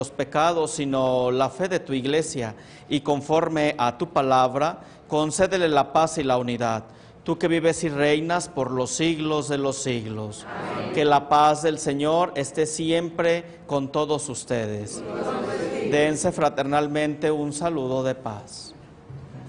los pecados, sino la fe de tu iglesia, y conforme a tu palabra, concédele la paz y la unidad. Tú que vives y reinas por los siglos de los siglos. Amén. Que la paz del Señor esté siempre con todos ustedes. Dense fraternalmente un saludo de paz.